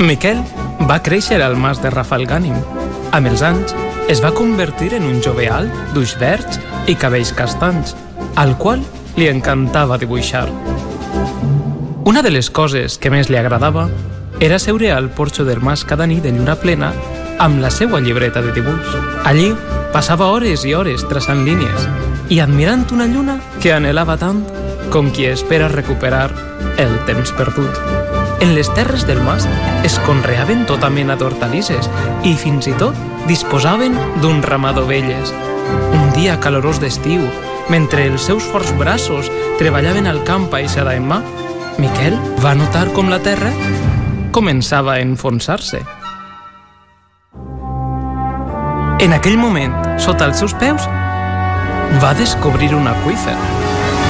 Miquel va créixer al mas de Rafelgànim. Amb els anys, es va convertir en un jove alt, d'ulls verds i cabells castanys, al qual li encantava dibuixar. Una de les coses que més li agradava era seure al porxo del mas cada nit de lluna plena amb la seva llibreta de dibuix. Allí passava hores i hores traçant línies i admirant una lluna que anhelava tant com qui espera recuperar el temps perdut. En les terres del mas es conreaven tota mena d'hortalisses i fins i tot disposaven d'un ramat d'ovelles. Un dia calorós d'estiu, mentre els seus forts braços treballaven al camp aixada en mà, Miquel va notar com la terra començava a enfonsar-se. En aquell moment, sota els seus peus, va descobrir un aqüífer.